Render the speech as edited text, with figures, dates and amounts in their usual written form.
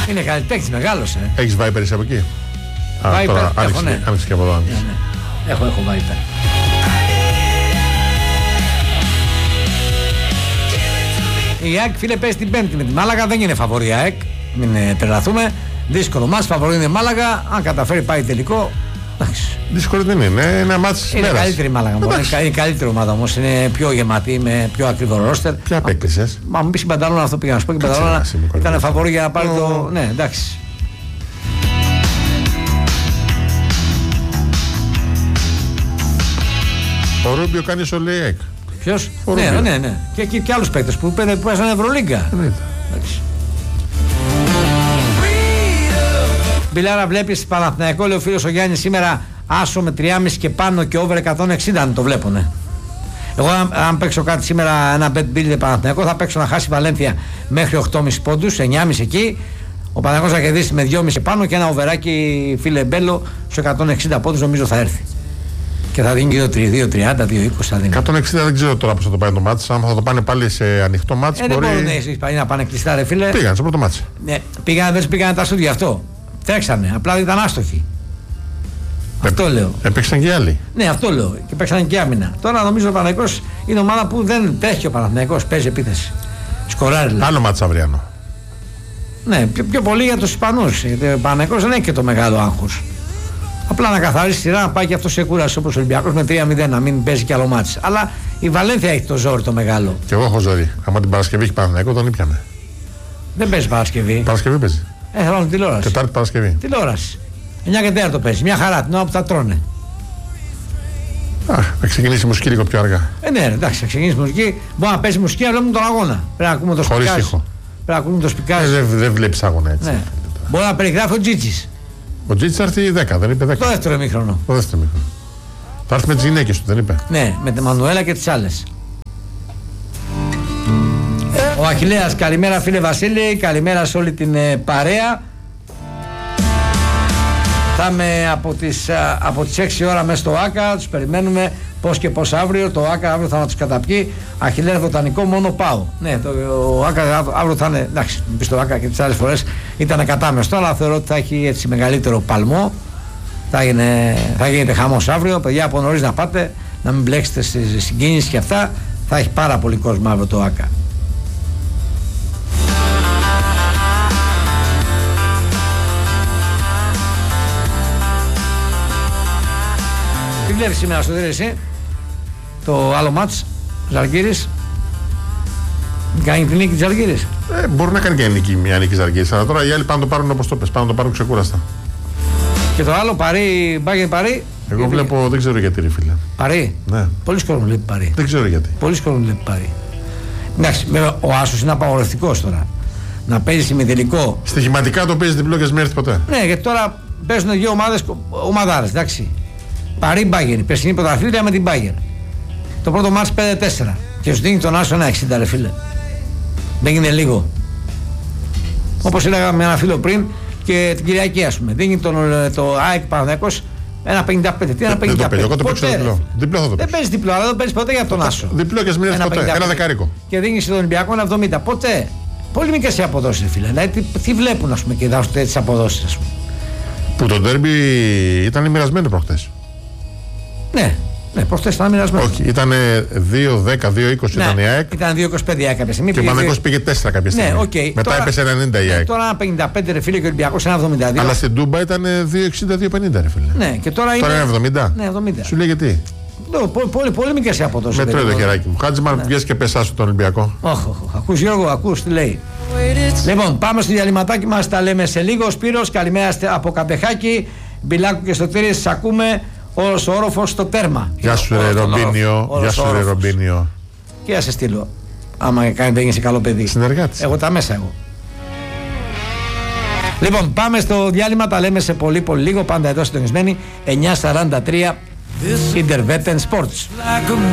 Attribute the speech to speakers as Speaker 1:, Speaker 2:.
Speaker 1: Είναι καλλιτέχνης, μεγάλος.
Speaker 2: Έχεις Viper εσύ από εκεί?
Speaker 1: Viper,
Speaker 2: άνοιξε και από εδώ.
Speaker 1: Ναι. Έχω Viper. Η ΑΕΚ, φίλε, παίζει την Πέμπτη με τη Μάλαγα. Δεν είναι φαβορή η ΑΕΚ. Μην τρελαθούμε. Δύσκολο μας. Φαβορή είναι η Μάλαγα. Αν καταφέρει πάει τελικό.
Speaker 2: Δύσκολο δεν είναι. Ένα μάτς
Speaker 1: είναι μέρας. Καλύτερη η Μάλαγα. Είναι η καλύτερη ομάδα όμως. Είναι πιο γεματή με πιο ακριβό ρόστερ.
Speaker 2: Ποια απέκτησες?
Speaker 1: Μα μου πεις η Μπανταλώνα, αυτό πήγα να σου πω. Η Μπανταλώνα ήταν φαβορή για να πάρει το. Ναι, εντάξει.
Speaker 2: Ο Ρούμπιο κάνει στο ΛΕΕΚ.
Speaker 1: Ποιος? Ναι. Και άλλους παίκτες που παίζανε Ευρωλίγκα. Μπιλάρα, βλέπεις Παναθηναϊκό, λέει ο φίλος ο Γιάννης, σήμερα άσο με 3,5 και πάνω και over 160, αν το βλέπουνε. Εγώ αν παίξω κάτι σήμερα, ένα bet builder Παναθηναϊκό, θα παίξω να χάσει η Βαλένθια μέχρι 8,5 πόντους, 9,5 εκεί. Ο Παναθηναϊκός θα κερδίσει με 2,5 και πάνω και ένα οβεράκι, φίλε Μπέλο, στους 160 πόντους νομίζω θα έρθει. Και θα δίνει 2,30, 2,20 θα δίνει.
Speaker 2: 160 δεν ξέρω τώρα πώς θα το πάει το μάτς. Αν θα το πάνε πάλι σε ανοιχτό μάτς.
Speaker 1: Δεν μπορούν οι Ισπανοί να πάνε κλειστά, ρε φίλε.
Speaker 2: Πήγαν στο πρώτο μάτς.
Speaker 1: Ναι, δεν πήγανε τα στούδια αυτό. Τρέξανε, απλά ήταν άστοχοι. Αυτό λέω.
Speaker 2: Έπαιξαν και οι άλλοι.
Speaker 1: Ναι, αυτό λέω. Και παίξαν και άμυνα. Τώρα νομίζω ο Παναθηναϊκός είναι ομάδα που δεν τρέχει ο Παναθηναϊκός. Παίζει επίθεση. Σκοράρει.
Speaker 2: Άλλο μάτς αυριανό.
Speaker 1: Ναι, πιο πολύ για τους Ισπανούς. Γιατί ο Παναθηναϊκός δεν έχει και το μεγάλο άγχος. Απλά να καθαρίσει σειρά, να πάει και αυτό σε κούραση όπως ο Ολυμπιακός με 3-0, να μην παίζει κι άλλο μάτς. Αλλά η Βαλένθια έχει το ζόρι το μεγάλο.
Speaker 2: Και εγώ έχω ζόρι. Άμα την Παρασκευή έχει Παναθηναϊκό, τον ήπιανε.
Speaker 1: Δεν παίζει Παρασκευή.
Speaker 2: Παρασκευή παίζει.
Speaker 1: Θέλω τηλεόραση.
Speaker 2: Τετάρτη Παρασκευή.
Speaker 1: Τηλεόραση. 9 και 4 το παίζει. Μια χαρά την ώρα που θα τρώνε.
Speaker 2: Θα ξεκινήσει η μουσική λίγο πιο αργά.
Speaker 1: Ναι, εντάξει, θα ξεκινήσει η μουσική. Μπορεί να παίζει μουσική, αλλά βλέπουμε τον αγώνα. Πρέπει να ακούμε το σπικάζ.
Speaker 2: Χωρίς ήχο.
Speaker 1: Πρέπει να ακούμε το σπικάζ.
Speaker 2: Δεν βλέπει αγώνα έτσι.
Speaker 1: Ναι. Μπορεί να περιγράφει ο Τζίτσις.
Speaker 2: Ο Τζίτσις θα έρθει 10, δεν είπε 10.
Speaker 1: Το δεύτερο ημίχρονο.
Speaker 2: Θα έρθει με τις γυναίκες του, δεν είπε.
Speaker 1: Ναι, με τη Μανουέλα και τις άλλες. Ο Αχιλλέας, καλημέρα φίλε Βασίλη, καλημέρα σε όλη την παρέα. Θα είμαι από τις 6 ώρα μέσα στο ΆΚΑ, τους περιμένουμε πώς και πώς αύριο. Το ΆΚΑ αύριο θα τους καταπιεί. Αχιλλέα Βοτανικό, μόνο πάω. Ναι, ο ΆΚΑ αύριο θα είναι, εντάξει, μην πεις το ΆΚΑ και τις άλλες φορές ήταν ακατάμεστο, αλλά θεωρώ ότι θα έχει έτσι μεγαλύτερο παλμό. Θα γίνεται χαμός αύριο. Παιδιά, από νωρίς να πάτε, να μην μπλέξετε στη συγκίνηση και αυτά. Θα έχει πάρα πολύ κόσμο αύριο το ΆΚΑ. Τι βλέπεις σήμερα στο δίρε εσύ? Το άλλο μάτς Ζαλγκίρις. Κάνει την νίκη της Ζαλγκίρις.
Speaker 2: Μπορεί να κάνει και μια νίκη της Ζαλγκίρις. Αλλά τώρα οι άλλοι πάνε να το πάρουν όπως το πες. Πάνε να το πάρουν ξεκούραστα. Και
Speaker 1: το άλλο Μπάγκερ Παρί.
Speaker 2: Εγώ βλέπω, δεν ξέρω γιατί ρε φίλε.
Speaker 1: Παρί.
Speaker 2: Ναι.
Speaker 1: Πολλοί κόσμοι βλέπει Παρί.
Speaker 2: Δεν ξέρω γιατί.
Speaker 1: Πολλοί κόσμοι βλέπει Παρί. Εντάξει, ο άσος είναι απαγορευτικός τώρα. Να παίζει ημιτελικό.
Speaker 2: Στοιχηματικά το παίζει διπλό και μην έρθει ποτέ.
Speaker 1: Ναι, γιατί τώρα παίζουν δύο ομάδες, εντάξει. Παρί Μπάγκερ, η περσινή πρωταθλήτρια με την Μπάγκερ. Το πρώτο μάτς 5-4. Και σου δίνει τον άσο ένα 60 ρε φίλε. Δεν είναι λίγο. Όπως έλεγα με ένα φίλο πριν και την Κυριακή ας πούμε. Δίνει το ΑΕΚ Παναθηναϊκός ένα 55. Τι ένα 55.
Speaker 2: Δεν το παίζει, εγώ το παίξω διπλό. Διπλό θα το
Speaker 1: δεν παίζει διπλό, αλλά δεν παίζει ποτέ για τον άσο.
Speaker 2: Διπλό και μην έρθει ποτέ. Ένα δεκάρικο.
Speaker 1: Και δίνει στον Ολυμπιακό ένα 70. Ποτέ. Πολύ μικρές οι αποδόσεις φίλε. Δηλαδή τι βλέπουν ας πούμε και δώσουν τέτοιες αποδόσεις ας πούμε.
Speaker 2: Που το ντέρμπι ήταν μοιρασμένο προχτές.
Speaker 1: Ναι. Ναι, προχτές ήταν μοιρασμένο.
Speaker 2: Όχι, ήταν 2-10, 2-20 ήταν η ΑΕΚ.
Speaker 1: Ήταν 2-25 η ΑΕΚ κάποια στιγμή.
Speaker 2: Και ο Παναθηναϊκός πήγε 4 κάποια στιγμή.
Speaker 1: Ναι, okay.
Speaker 2: Μετά τώρα, έπεσε 90 η ΑΕΚ.
Speaker 1: Τώρα 55 ρε φίλε και ο Ολυμπιακός 1,72.
Speaker 2: Αλλά στην Τούμπα ήταν 2,60-2,50 ρε φίλε.
Speaker 1: Ναι, και τώρα είναι.
Speaker 2: Τώρα 70.
Speaker 1: Ναι, 70.
Speaker 2: Σου λέει γιατί.
Speaker 1: Πολύ μικρές οι αποδόσεις.
Speaker 2: Με τρώει το χεράκι μου. Χάτζημα, βγες και πες άσου τον Ολυμπιακό.
Speaker 1: Όχι, ακούς Γιώργο, ακούς τι λέει. Λοιπόν, πάμε στο διαλυματάκι μας, τα λέμε σε λίγο. Σπύρος, καλημέρα από Καπεχάκη. Μπιλάκου και Στοτήρη, σας ακούμε. Όλος ο όροφος στο τέρμα.
Speaker 2: Γεια σου ρε Ρομπίνιο. Γεια σου ρε Ρομπίνιο. Και
Speaker 1: θα σε στείλω. Άμα κάνει δεν είσαι καλό παιδί.
Speaker 2: Συνεργάτης.
Speaker 1: Εγώ τα μέσα εγώ. Λοιπόν, πάμε στο διάλειμμα, τα λέμε σε πολύ λίγο. Πάντα εδώ συντονισμένοι 9:43 Intervetten Sports.